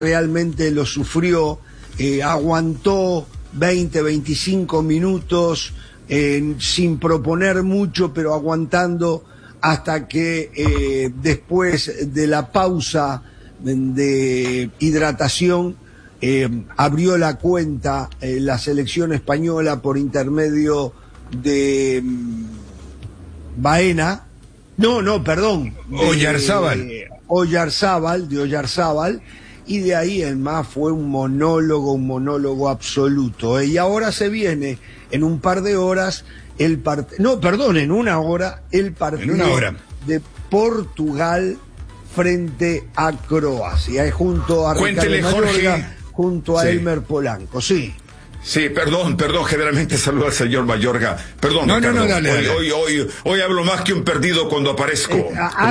realmente lo sufrió, aguantó 20, 25 minutos sin proponer mucho, pero aguantando hasta que después de la pausa de hidratación abrió la cuenta la selección española por intermedio de Baena, Oyarzábal, y de ahí en más fue un monólogo absoluto. Y ahora se viene en un par de horas en una hora el partido de Portugal frente a Croacia, junto a Cuéntele, Ricardo Mayorga, Jorge. junto a Elmer Polanco, sí. Sí, perdón, generalmente saludo al señor Mayorga. Perdón, Ricardo. Dale. Hoy hablo más que un perdido cuando aparezco.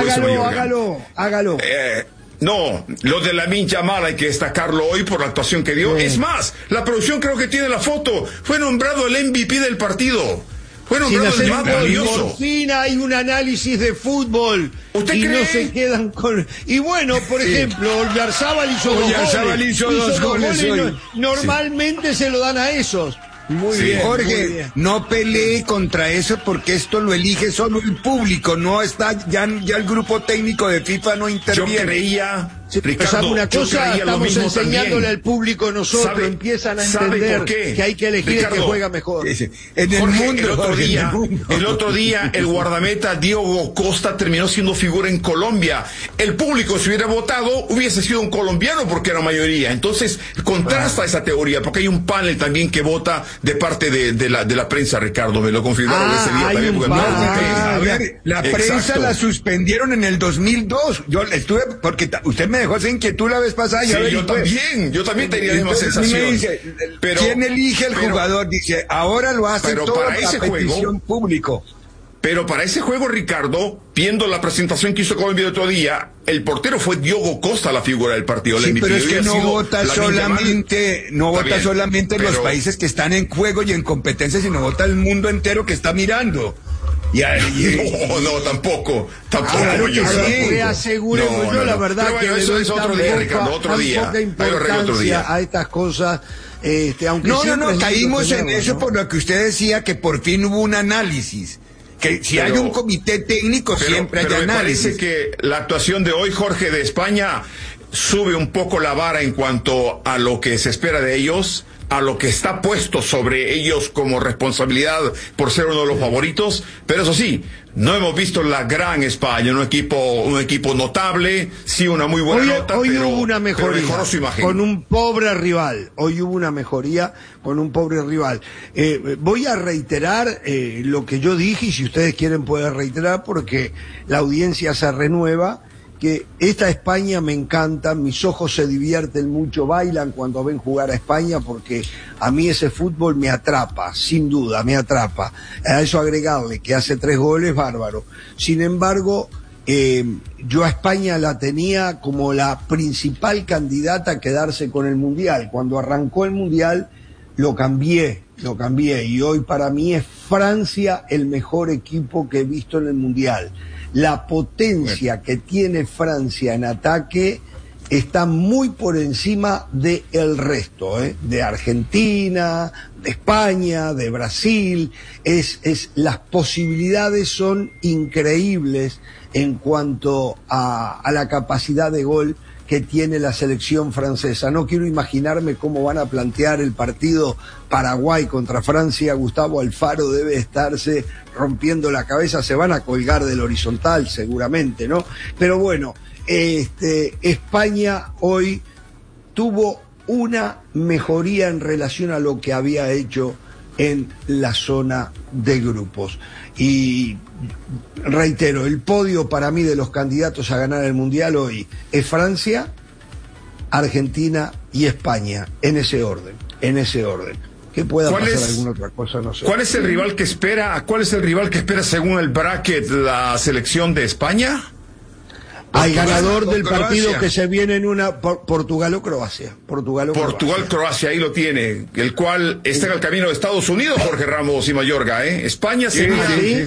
Hágalo. No, lo de Lamine Yamal hay que destacarlo hoy por la actuación que dio. Es más, la producción creo que tiene la foto. Fue nombrado el MVP del partido. Fue nombrado el más valioso. Por fin hay un análisis de fútbol. ¿Usted y cree? no se quedan con... Y bueno, por ejemplo, Oyarzábal hizo dos goles hoy. Normalmente se lo dan a esos. Muy bien, Jorge, no pelee contra eso porque esto lo elige solo el público, no está, ya el grupo técnico de FIFA no interviene. Yo creía, Ricardo, ¿sabe una cosa? Estamos enseñándole al público nosotros, empiezan a entender que hay que elegir Ricardo, el que juega mejor. En el mundo, el otro día, el guardameta Diogo Costa terminó siendo figura en Colombia. El público, si hubiera votado, hubiese sido un colombiano porque era mayoría. Entonces, contrasta esa teoría, porque hay un panel también que vota de parte de la prensa, Ricardo, me lo confirmaron ese día también. La prensa la suspendieron en el 2002. Yo estuve, porque usted me dejó esa inquietud la vez pasada. Sí, yo también tenía la misma sensación. Me dice, ¿quién elige el jugador? Dice, ahora lo hace todo para ese petición público. Pero para ese juego, Ricardo, viendo la presentación que hizo Colombia el otro día, el portero fue Diogo Costa la figura del partido. Sí, pero es que no vota solamente los países que están en juego y en competencia, sino vota el mundo entero que está mirando. No, tampoco. Claro que sí. Aseguremos, yo la verdad pero bueno, que eso es otro día, Ricardo, otro día. Poca importancia a estas cosas. Aunque no, caímos en eso por lo que usted decía, que por fin hubo un análisis. Que si hay un comité técnico siempre hay análisis. Me parece que la actuación de hoy, Jorge, de España sube un poco la vara en cuanto a lo que se espera de ellos, a lo que está puesto sobre ellos como responsabilidad por ser uno de los favoritos, pero eso sí, no hemos visto la gran España, un equipo notable, sí, una muy buena nota, hoy pero hubo una mejoría mejoró su imagen. Con un pobre rival. Hoy hubo una mejoría con un pobre rival. Voy a reiterar lo que yo dije, y si ustedes quieren pueden reiterar, porque la audiencia se renueva, que esta España me encanta, mis ojos se divierten mucho, bailan cuando ven jugar a España, porque a mí ese fútbol me atrapa, sin duda, me atrapa. A eso agregarle que hace 3 goles, bárbaro. Sin embargo, yo a España la tenía como la principal candidata a quedarse con el Mundial. Cuando arrancó el Mundial, lo cambié, y hoy para mí es Francia el mejor equipo que he visto en el Mundial. La potencia que tiene Francia en ataque está muy por encima del resto, de Argentina, de España, de Brasil. Las posibilidades son increíbles en cuanto a la capacidad de gol que tiene la selección francesa. No quiero imaginarme cómo van a plantear el partido Paraguay contra Francia. Gustavo Alfaro debe estarse rompiendo la cabeza, se van a colgar del horizontal seguramente, ¿no? Pero bueno, España hoy tuvo una mejoría en relación a lo que había hecho en la zona de grupos. Y reitero, el podio para mí de los candidatos a ganar el Mundial hoy es Francia, Argentina y España, en ese orden. Que pueda pasar alguna otra cosa, no sé. ¿Cuál es el rival que espera según el bracket la selección de España? Hay ganador del partido que se viene en una Portugal o Croacia. Portugal-Croacia, ahí lo tiene. El cual está en el camino de Estados Unidos, Jorge Ramos y Mayorga, ¿eh? España sería... ¿Sí?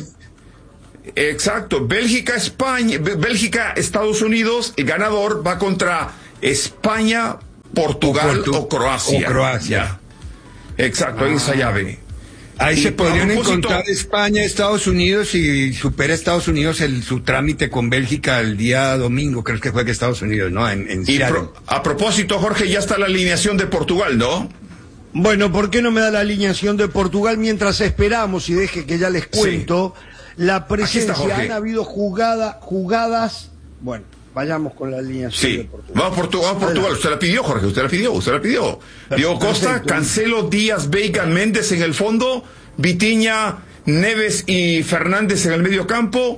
Exacto. Bélgica-Estados Unidos. El ganador va contra España, Portugal o Croacia. O Croacia. Exacto, en esa llave. Ahí se podrían encontrar España, Estados Unidos, y supera Estados Unidos su trámite con Bélgica el día domingo, creo que juega Estados Unidos, ¿no? En a propósito, Jorge, ya está la alineación de Portugal, ¿no? Bueno, ¿por qué no me da la alineación de Portugal mientras esperamos, y deje que ya les cuento, la presencia? Han habido jugadas, bueno, vayamos con la alineación de Portugal. Vamos a Portugal, usted la pidió, Jorge, usted la pidió. Diego Costa, Cancelo, Díaz, Veiga, Méndez en el fondo, Vitinha, Neves y Fernández en el medio campo,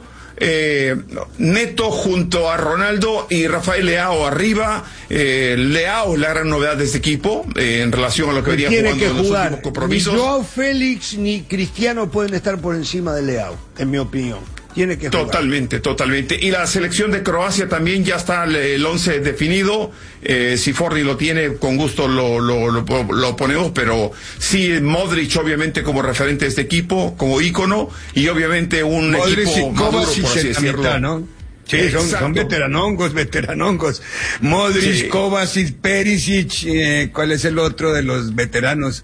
Neto junto a Ronaldo y Rafael Leao arriba. Leao es la gran novedad de este equipo en relación a lo que venía jugando en los últimos compromisos. Ni Joao Félix ni Cristiano pueden estar por encima de Leao, en mi opinión. Tiene que jugar. Totalmente. Y la selección de Croacia también ya está el 11 definido. Si Forni lo tiene, con gusto lo ponemos, pero sí, Modric obviamente como referente de este equipo, como ícono, y obviamente un Modric equipo maduro, por así decirlo. Mitad, ¿no? Sí, son veteranongos. Modric, sí. Kovacic, Perisic, ¿cuál es el otro de los veteranos?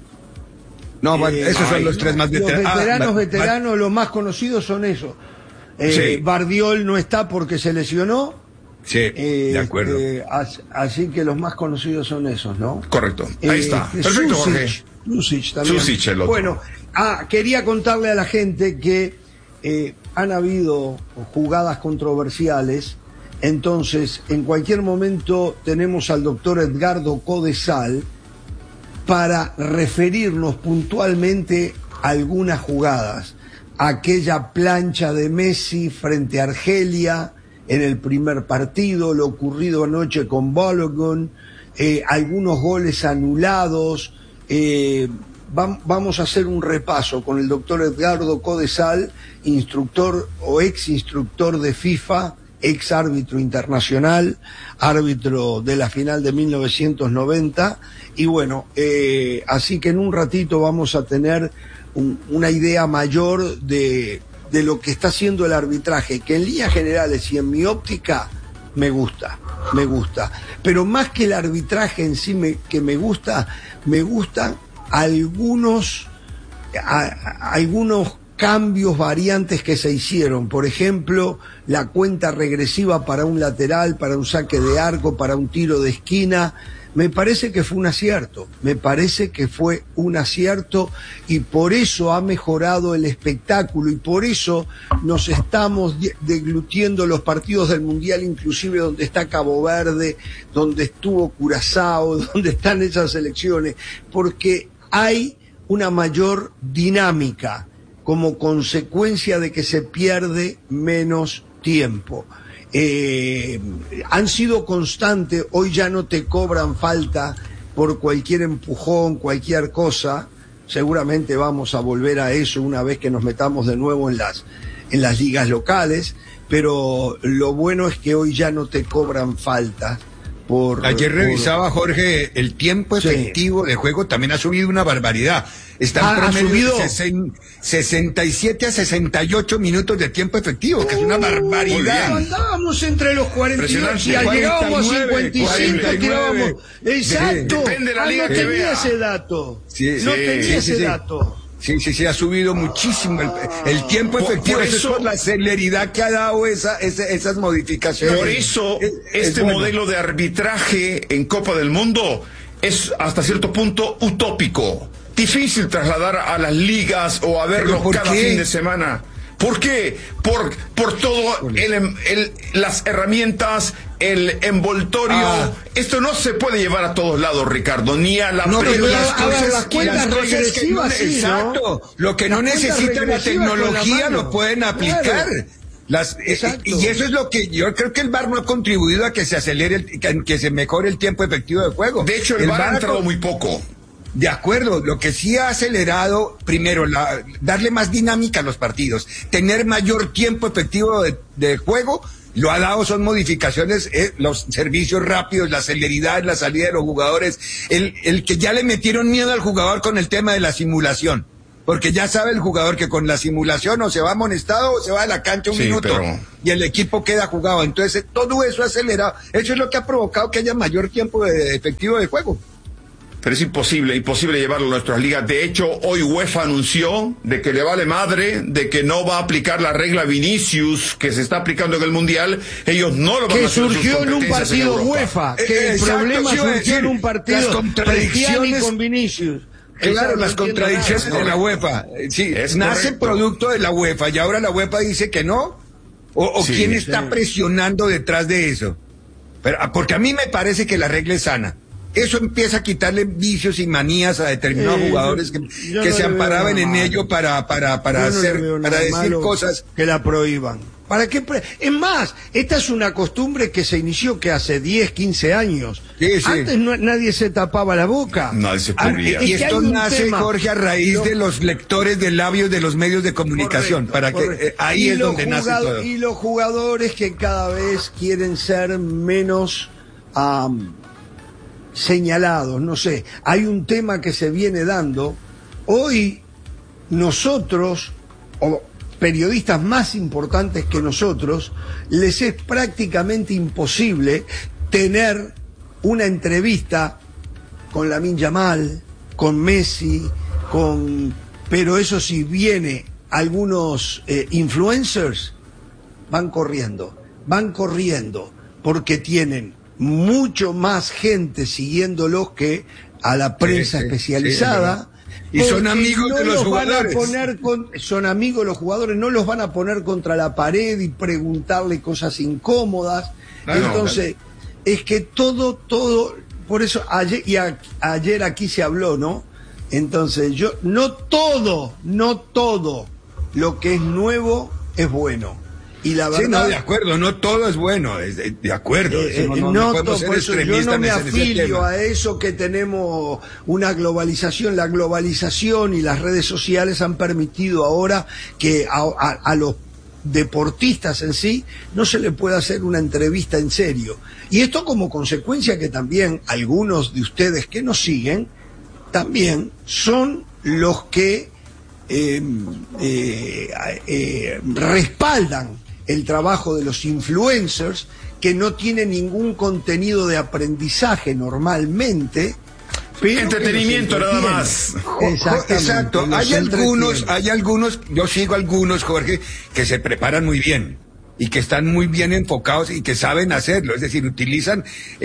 No, esos son los tres más veteranos. Los veteranos, los más conocidos son esos. Bardiol no está porque se lesionó. Sí, de acuerdo. Así que los más conocidos son esos, ¿no? Correcto, ahí está. Perfecto, Jorge. Susic también. Susic, el otro. Bueno, quería contarle a la gente que han habido jugadas controversiales. Entonces, en cualquier momento tenemos al doctor Edgardo Codesal para referirnos puntualmente a algunas jugadas. Aquella plancha de Messi frente a Argelia en el primer partido, lo ocurrido anoche con Balogun, algunos goles anulados. Vamos a hacer un repaso con el doctor Edgardo Codesal, instructor o ex instructor de FIFA, ex árbitro internacional, árbitro de la final de 1990, y bueno, así que en un ratito vamos a tener una idea mayor de lo que está haciendo el arbitraje, que en líneas generales y en mi óptica me gusta, pero más que el arbitraje en sí que me gustan algunos cambios, variantes que se hicieron. Por ejemplo, la cuenta regresiva para un lateral, para un saque de arco, para un tiro de esquina. Me parece que fue un acierto, y por eso ha mejorado el espectáculo, y por eso nos estamos deglutiendo los partidos del Mundial, inclusive donde está Cabo Verde, donde estuvo Curazao, donde están esas selecciones, porque hay una mayor dinámica como consecuencia de que se pierde menos tiempo. Han sido constantes, hoy ya no te cobran falta por cualquier empujón, cualquier cosa. Seguramente vamos a volver a eso una vez que nos metamos de nuevo en las ligas locales, pero lo bueno es que hoy ya no te cobran falta. Ayer revisaba, Jorge, el tiempo efectivo de juego también ha subido una barbaridad. Está en promedio 67 a 68 minutos de tiempo efectivo, que es una barbaridad. Andábamos entre los 48 y al llegábamos a 55 tirábamos. Exacto. Depende de la liga que vea. Ese dato. No tenía ese dato. Sí, ha subido muchísimo el tiempo efectivo. Eso es por la celeridad que ha dado esas modificaciones. Por eso, este modelo de arbitraje en Copa del Mundo es hasta cierto punto utópico. Difícil trasladar a las ligas o a verlo cada fin de semana. ¿Por qué? Por todo las herramientas, el envoltorio. Esto no se puede llevar a todos lados, Ricardo, ni a la las cuentas regresivas, exacto. Lo que no necesita la tecnología lo pueden aplicar. Claro. Y eso es lo que yo creo que el VAR no ha contribuido a que se acelere, que se mejore el tiempo efectivo de juego. De hecho, el VAR ha entrado muy poco. De acuerdo, lo que sí ha acelerado, primero, darle más dinámica a los partidos, tener mayor tiempo efectivo de juego, lo ha dado, son modificaciones, los servicios rápidos, la celeridad, la salida de los jugadores, el que ya le metieron miedo al jugador con el tema de la simulación. porque ya sabe el jugador que con la simulación o se va amonestado o se va a la cancha un minuto y el equipo queda jugado. Entonces todo eso acelera, eso es lo que ha provocado que haya mayor tiempo de efectivo de juego. Pero es imposible llevarlo a nuestras ligas. De hecho, hoy UEFA anunció de que le vale madre, de que no va a aplicar la regla Vinicius que se está aplicando en el Mundial. Ellos no lo van a hacer. Que surgió en un partido UEFA. Que el problema surgió en un partido. Las contradicciones con Vinicius. Claro, las contradicciones de la UEFA. Sí, nace producto de la UEFA y ahora la UEFA dice que no. ¿O sí, quién está presionando detrás de eso? Pero, porque a mí me parece que la regla es sana. Eso empieza a quitarle vicios y manías a determinados jugadores que se amparaban en ello para decir cosas que la prohíban. ¿Para qué? Es más, esta es una costumbre que se inició que hace 10, 15 años. Sí. Antes nadie se tapaba la boca. Nadie se cubría. Y esto nace, Jorge, a raíz de los lectores de labios de los medios de comunicación. Que ahí es donde nace todo. Y los jugadores que cada vez quieren ser menos señalados, no sé. Hay un tema que se viene dando. Hoy nosotros, o periodistas más importantes que nosotros, les es prácticamente imposible tener una entrevista con Lamine Yamal, con Messi, pero eso sí, viene algunos influencers, van corriendo, porque tienen mucho más gente siguiéndolos que a la prensa especializada. Y son amigos de los jugadores. Son amigos de los jugadores, no los van a poner contra la pared y preguntarle cosas incómodas. Entonces, es que todo, por eso ayer aquí se habló, ¿no? Entonces, no todo lo que es nuevo es bueno. Y la verdad, sí, no, de acuerdo, no todo es bueno, de acuerdo. No podemos ser extremistas. Yo no me afilio a eso que tenemos una globalización. La globalización y las redes sociales han permitido ahora que a los deportistas en sí no se le pueda hacer una entrevista en serio. Y esto como consecuencia que también algunos de ustedes que nos siguen también son los que respaldan el trabajo de los influencers, que no tienen ningún contenido de aprendijaje normalmente, pero entretenimiento nada más. Exacto. Hay algunos, yo sigo algunos, Jorge, que se preparan muy bien y que están muy bien enfocados y que saben hacerlo, es decir, utilizan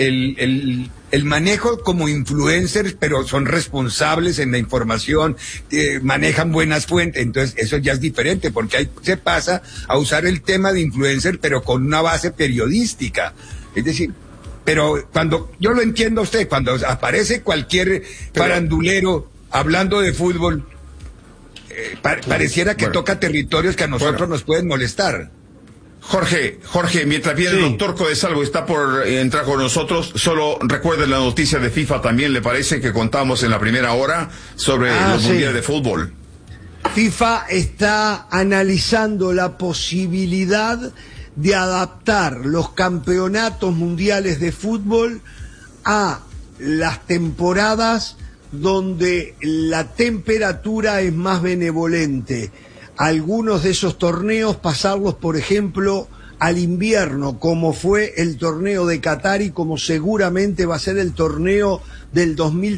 el manejo como influencers, pero son responsables en la información, manejan buenas fuentes. Entonces eso ya es diferente, porque ahí se pasa a usar el tema de influencer, pero con una base periodística, es decir, pero cuando, yo lo entiendo a usted, cuando aparece cualquier farandulero hablando de fútbol, pareciera que toca territorios que a nosotros nos pueden molestar. Jorge, mientras viene el doctor Codesalvo está por entrar con nosotros, solo recuerden la noticia de FIFA también, ¿le parece? Que contamos en la primera hora sobre los mundiales de fútbol. FIFA está analizando la posibilidad de adaptar los campeonatos mundiales de fútbol a las temporadas donde la temperatura es más benevolente. Algunos de esos torneos pasarlos, por ejemplo, al invierno, como fue el torneo de Qatar y como seguramente va a ser el torneo del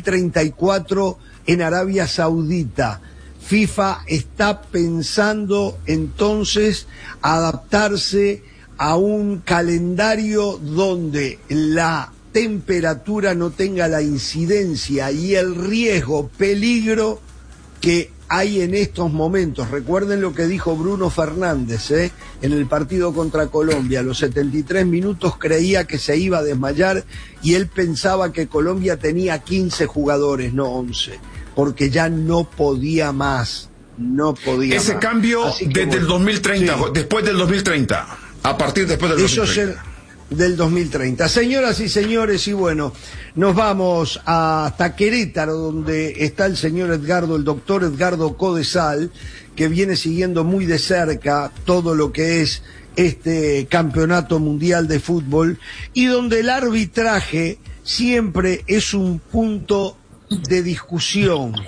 2034 en Arabia Saudita. FIFA está pensando entonces adaptarse a un calendario donde la temperatura no tenga la incidencia y el riesgo, peligro que hay en estos momentos. Recuerden lo que dijo Bruno Fernández en el partido contra Colombia. A los 73 minutos creía que se iba a desmayar y él pensaba que Colombia tenía 15 jugadores, no 11, porque ya no podía más. Ese más. Cambio desde el 2030, después del 2030, a partir después del 2030. Del 2030. Señoras y señores, y bueno, nos vamos hasta Querétaro, donde está el señor Edgardo, el doctor Edgardo Codesal, que viene siguiendo muy de cerca todo lo que es este campeonato mundial de fútbol, y donde el arbitraje siempre es un punto de discusión.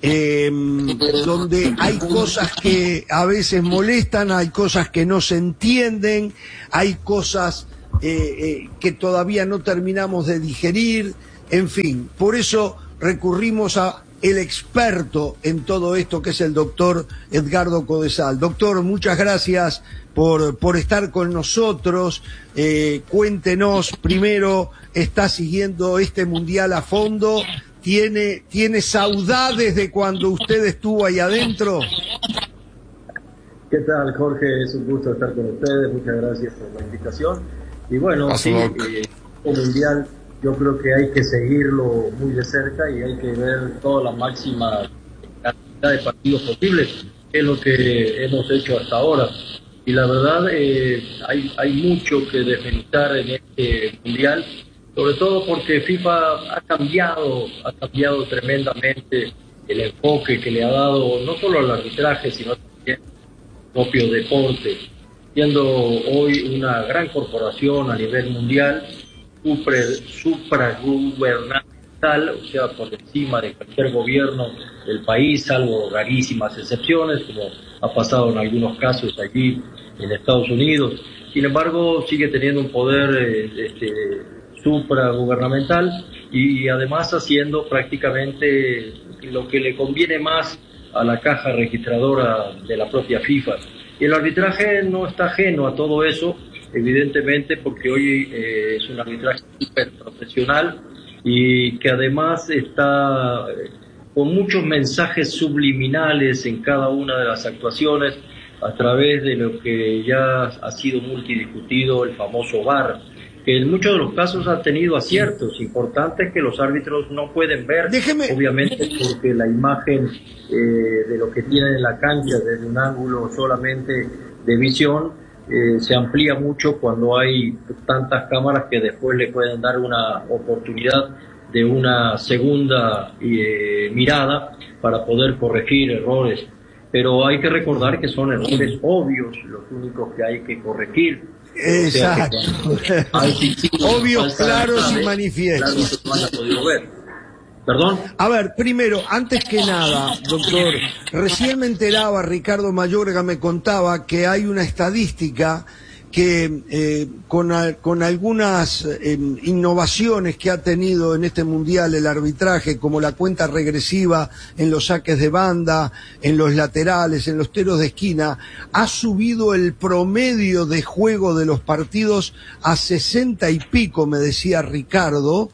donde hay cosas que a veces molestan, hay cosas que no se entienden, hay cosas que todavía no terminamos de digerir, en fin, por eso recurrimos a el experto en todo esto, que es el doctor Edgardo Codesal. Doctor, muchas gracias por estar con nosotros. Cuéntenos, primero, ¿está siguiendo este mundial a fondo? ¿Tiene saudades de cuando usted estuvo ahí adentro? ¿Qué tal, Jorge? Es un gusto estar con ustedes. Muchas gracias por la invitación. Y bueno, sí, el mundial yo creo que hay que seguirlo muy de cerca y hay que ver toda la máxima cantidad de partidos posibles, que es lo que hemos hecho hasta ahora. Y la verdad, hay mucho que desmenuzar en este mundial, sobre todo porque FIFA ha cambiado tremendamente el enfoque que le ha dado no solo al arbitraje, sino también al propio deporte, siendo hoy una gran corporación a nivel mundial, supragubernamental, o sea, por encima de cualquier gobierno del país, salvo rarísimas excepciones, como ha pasado en algunos casos allí en Estados Unidos. Sin embargo, sigue teniendo un poder supragubernamental y además haciendo prácticamente lo que le conviene más a la caja registradora de la propia FIFA. Y el arbitraje no está ajeno a todo eso, evidentemente, porque hoy es un arbitraje súper profesional y que además está con muchos mensajes subliminales en cada una de las actuaciones a través de lo que ya ha sido multidiscutido, el famoso VAR, que en muchos de los casos ha tenido aciertos importantes que los árbitros no pueden ver, obviamente porque la imagen de lo que tienen en la cancha desde un ángulo solamente de visión se amplía mucho cuando hay tantas cámaras que después le pueden dar una oportunidad de una segunda mirada para poder corregir errores. Pero hay que recordar que son errores obvios los únicos que hay que corregir. Exacto. O sea obvios, claros y manifiestos. Claro, no han podido ver. ¿Perdón? A ver, primero, antes que nada, doctor, recién me enteraba, Ricardo Mayorga me contaba que hay una estadística que con algunas innovaciones que ha tenido en este mundial el arbitraje, como la cuenta regresiva en los saques de banda, en los laterales, en los tiros de esquina, ha subido el promedio de juego de los partidos a 60 y pico, me decía Ricardo.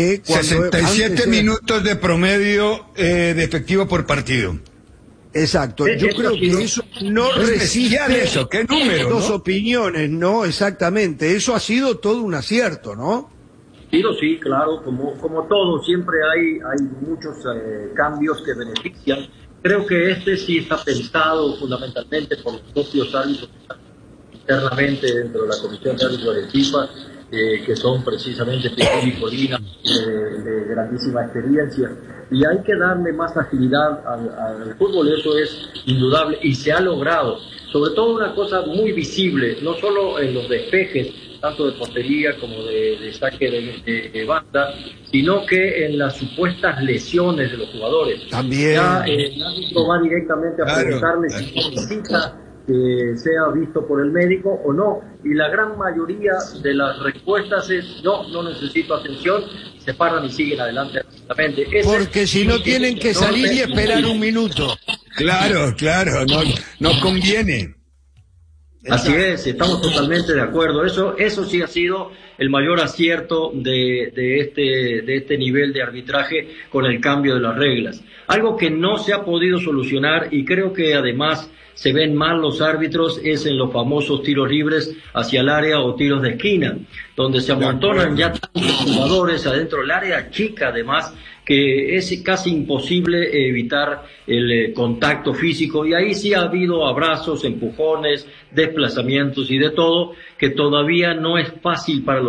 67 minutos de promedio de efectivo por partido. Exacto, yo creo que eso no resiste eso, qué número, dos ¿no? opiniones, ¿no? Exactamente, eso ha sido todo un acierto, ¿no? Sí, claro, como todo, siempre hay muchos cambios que benefician. Creo que este sí está pensado fundamentalmente por los propios árbitros internamente dentro de la Comisión de Árbitros de FIFA, que son precisamente Piqué y Colina, de grandísima experiencia, y hay que darle más agilidad al fútbol, eso es indudable, y se ha logrado, sobre todo una cosa muy visible, no solo en los despejes, tanto de portería como de saque de banda, sino que en las supuestas lesiones de los jugadores. También. Ya el árbitro va directamente a preguntarle si necesita que sea visto por el médico o no, y la gran mayoría de las respuestas es no necesito atención, y se paran y siguen adelante rápidamente. Porque si no tienen que salir y esperar un minuto. Claro, no conviene. Así es, estamos totalmente de acuerdo. Eso sí ha sido el mayor acierto de este nivel de arbitraje con el cambio de las reglas. Algo que no se ha podido solucionar, y creo que además se ven mal los árbitros, es en los famosos tiros libres hacia el área o tiros de esquina, donde se amontonan ya tantos jugadores adentro del área chica, además, que es casi imposible evitar el contacto físico, y ahí sí ha habido abrazos, empujones, desplazamientos y de todo, que todavía no es fácil para los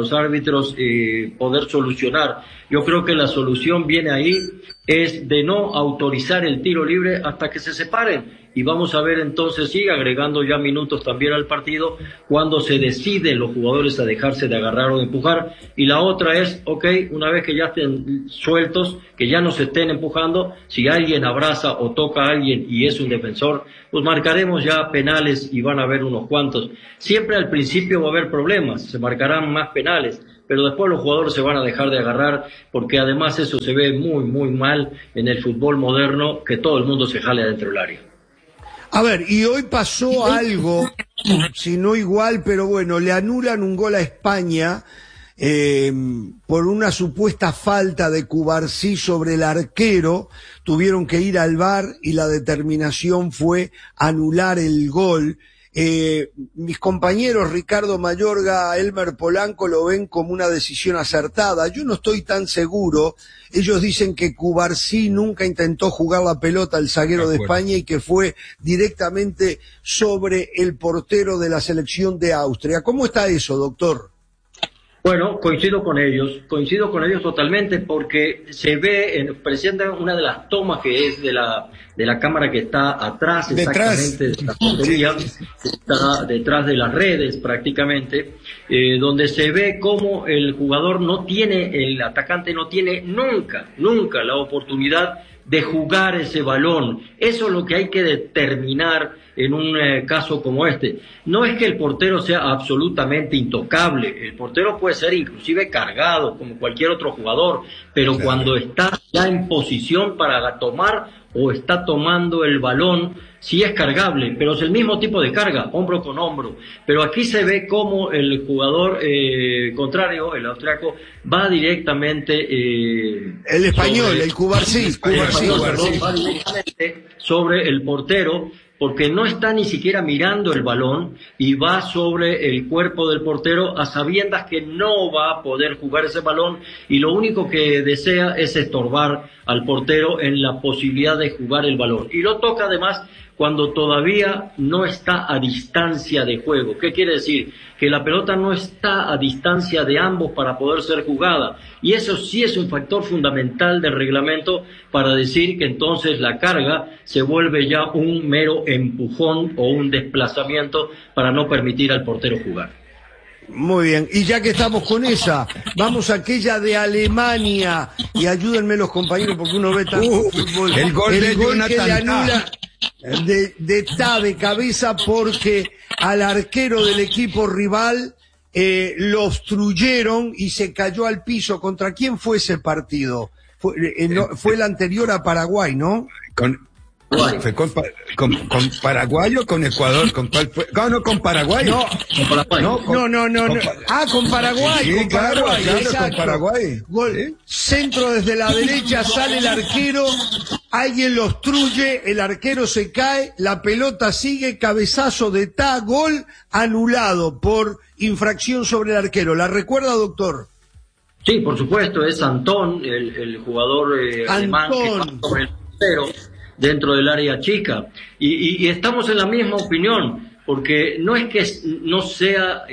los árbitros poder solucionar. Yo creo que la solución viene ahí, es de no autorizar el tiro libre hasta que se separen. Y vamos a ver entonces, sí, agregando ya minutos también al partido, cuando se deciden los jugadores a dejarse de agarrar o de empujar. Y la otra es, una vez que ya estén sueltos, que ya no se estén empujando, si alguien abraza o toca a alguien y es un defensor, pues marcaremos ya penales y van a haber unos cuantos. Siempre al principio va a haber problemas, se marcarán más penales, pero después los jugadores se van a dejar de agarrar, porque además eso se ve muy, muy mal en el fútbol moderno, que todo el mundo se jale adentro del área. A ver, y hoy pasó algo, si no igual, pero bueno, le anulan un gol a España por una supuesta falta de Cubarsí sobre el arquero. Tuvieron que ir al VAR y la determinación fue anular el gol. Mis compañeros Ricardo Mayorga, Elmer Polanco lo ven como una decisión acertada. Yo no estoy tan seguro. Ellos dicen que Cubarsí nunca intentó jugar la pelota al zaguero de España y que fue directamente sobre el portero de la selección de Austria. ¿Cómo está eso, doctor? Bueno, coincido con ellos totalmente, porque se ve, presenta una de las tomas que es de la cámara que está atrás, exactamente de la portería, está detrás de las redes prácticamente, donde se ve cómo el jugador el atacante no tiene nunca la oportunidad de jugar ese balón. Eso es lo que hay que determinar en un caso como este. No es que el portero sea absolutamente intocable, el portero puede ser inclusive cargado como cualquier otro jugador, pero claro, cuando está ya en posición para tomar o está tomando el balón, sí es cargable, pero es el mismo tipo de carga, hombro con hombro. Pero aquí se ve cómo el jugador contrario, el austriaco, va directamente... el español, el Cubarsí. Va directamente sobre el portero, porque no está ni siquiera mirando el balón y va sobre el cuerpo del portero a sabiendas que no va a poder jugar ese balón, y lo único que desea es estorbar al portero en la posibilidad de jugar el balón. Y lo toca además cuando todavía no está a distancia de juego. ¿Qué quiere decir? Que la pelota no está a distancia de ambos para poder ser jugada. Y eso sí es un factor fundamental del reglamento para decir que entonces la carga se vuelve ya un mero empujón o un desplazamiento para no permitir al portero jugar. Muy bien, y ya que estamos con esa, vamos a aquella de Alemania, y ayúdenme los compañeros porque uno ve tanto fútbol. El gol que le anula de cabeza, porque al arquero del equipo rival lo obstruyeron y se cayó al piso. ¿Contra quién fue ese partido? Fue el anterior a Paraguay, ¿no? ¿Fue con Paraguay o con Ecuador? ¿Con cuál fue? No, con Paraguay. No, con Paraguay. Sí, con claro, Paraguay, con Paraguay. Gol, ¿Sí? Centro desde la derecha, sale el arquero, alguien lo obstruye, el arquero se cae, la pelota sigue, cabezazo de gol anulado por infracción sobre el arquero. ¿La recuerda, doctor? Sí, por supuesto, es Antón, el jugador alemán que va sobre el portero dentro del área chica, y estamos en la misma opinión, porque no es que no sea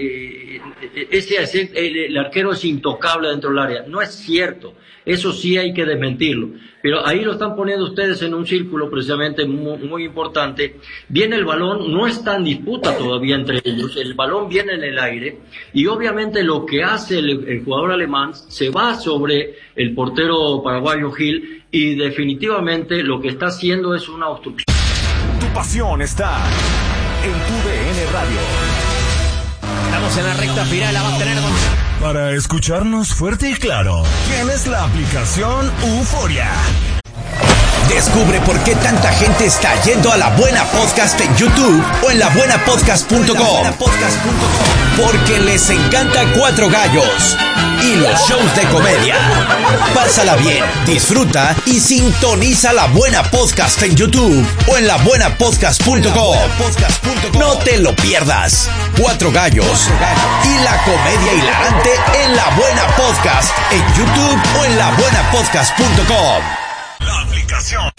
el arquero es intocable dentro del área, no es cierto, eso sí hay que desmentirlo, pero ahí lo están poniendo ustedes en un círculo precisamente muy, muy importante. Viene el balón, no está en disputa todavía entre ellos, el balón viene en el aire, y obviamente lo que hace el jugador alemán se va sobre el portero paraguayo Gil, y definitivamente lo que está haciendo es una obstrucción. Tu pasión está en tu DN Radio. Estamos en la recta final, la va a tener Para escucharnos fuerte y claro, tienes la aplicación Euforia. Descubre por qué tanta gente está yendo a La Buena Podcast en YouTube o en labuenapodcast.com. Porque les encanta Cuatro Gallos y los shows de comedia. Pásala bien, disfruta y sintoniza La Buena Podcast en YouTube o en labuenapodcast.com. No te lo pierdas. Cuatro Gallos y la comedia hilarante en La Buena Podcast en YouTube o en labuenapodcast.com. La aplicación.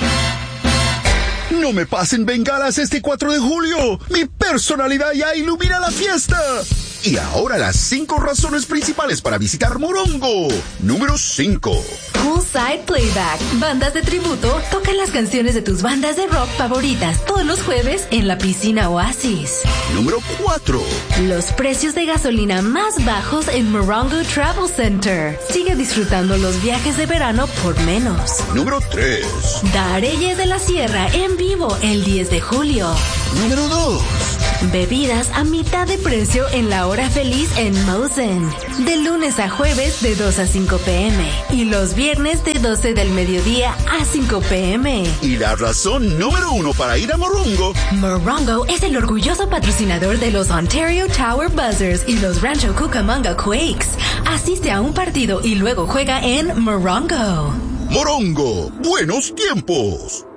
No me pasen bengalas este 4 de julio. Mi personalidad ya ilumina la fiesta. Y ahora las 5 razones principales para visitar Morongo. Número 5. Poolside Playback. Bandas de tributo tocan las canciones de tus bandas de rock favoritas todos los jueves en la piscina Oasis. Número 4. Los precios de gasolina más bajos en Morongo Travel Center. Sigue disfrutando los viajes de verano por menos. Número 3. Dareyes de la Sierra en vivo el 10 de julio. Número 2. Bebidas a mitad de precio en la hora feliz en Mosen. De lunes a jueves de 2 a 5 p.m. Y los viernes de 12 del mediodía a 5 p.m. Y la razón número 1 para ir a Morongo. Morongo es el orgulloso patrocinador de los Ontario Tower Buzzers y los Rancho Cucamonga Quakes. Asiste a un partido y luego juega en Morongo. Morongo, buenos tiempos.